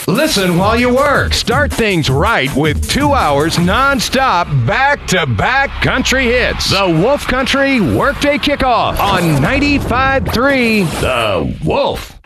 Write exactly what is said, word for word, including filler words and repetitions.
Listen while you work. Start things right with two hours non-stop back-to-back country hits. The Wolf Country Workday Kickoff on ninety-five point three The Wolf.